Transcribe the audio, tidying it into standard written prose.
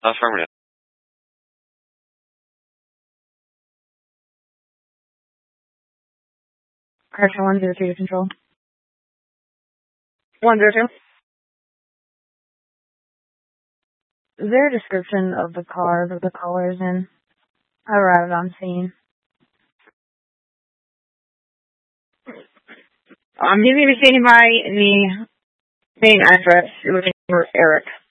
Affirmative. Correction 102 to control. 102. Is there a description of the car that the caller is in? I arrived on scene. He's going to be standing by the main address. You're looking for Eric.